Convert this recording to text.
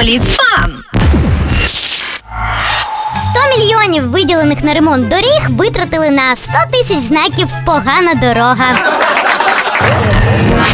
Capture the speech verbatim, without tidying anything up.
Бліц-фан! сто мільйонів, виділених на ремонт доріг, витратили на сто тисяч знаків «Погана дорога».